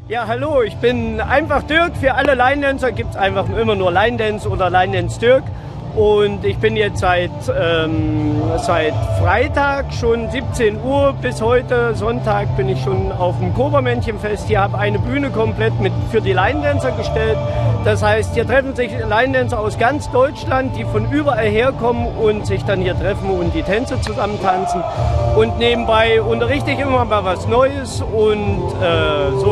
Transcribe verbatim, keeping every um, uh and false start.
Ja, hallo, ich bin einfach Dirk. Für alle Line Dancer gibt es einfach immer nur Line Dance oder Line Dance Dirk. Und ich bin jetzt seit, ähm, seit Freitag schon siebzehn Uhr bis heute Sonntag bin ich schon auf dem Kobermännchenfest. Hier habe eine Bühne komplett mit für die Line Dancer gestellt. Das heißt, hier treffen sich Line Dancer aus ganz Deutschland, die von überall herkommen und sich dann hier treffen und die Tänze zusammen tanzen. Und nebenbei unterrichte ich immer mal was Neues und äh, so.